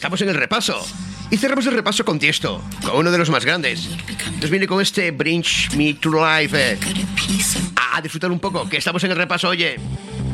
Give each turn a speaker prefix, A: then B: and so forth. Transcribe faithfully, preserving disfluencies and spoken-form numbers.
A: estamos en el repaso. Y cerramos el repaso con Tiesto, con uno de los más grandes. Nos viene con este Bring Me to Life. Eh. A disfrutar un poco, que estamos en el repaso, oye.